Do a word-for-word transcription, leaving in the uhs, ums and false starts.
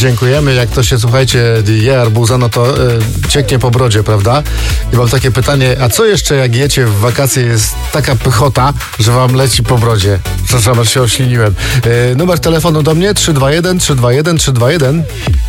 dziękujemy. Jak to się, słuchajcie, je arbuza, no to y, cieknie po brodzie, prawda? I mam takie pytanie, a co jeszcze jak jecie w wakacje jest taka pychota, że wam leci po brodzie? Przepraszam, aż się ośliniłem. Y, numer telefonu do mnie trzysta dwadzieścia jeden, trzysta dwadzieścia jeden, trzysta dwadzieścia jeden.